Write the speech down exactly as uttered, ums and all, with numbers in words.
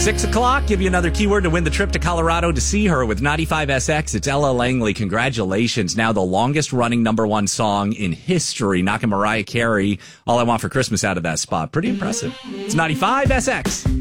Six o'clock, give you another keyword to win the trip to Colorado to see her with ninety-five S X. It's Ella Langley. Congratulations. Now the longest running number one song in history, knocking Mariah Carey, All I Want for Christmas, out of that spot. Pretty impressive. It's ninety-five S X.